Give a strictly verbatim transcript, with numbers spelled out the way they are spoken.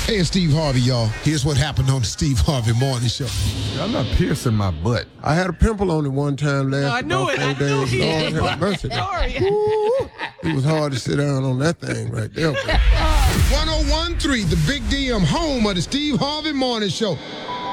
Hey, it's Steve Harvey, y'all. Here's what happened on the Steve Harvey Morning Show. I'm not piercing my butt. I had a pimple on it one time last No, I knew it. I days. knew he Lord did. have mercy. Sorry. Ooh, it was hard to sit down on that thing right there. one oh one point three, the Big D M, home of the Steve Harvey Morning Show.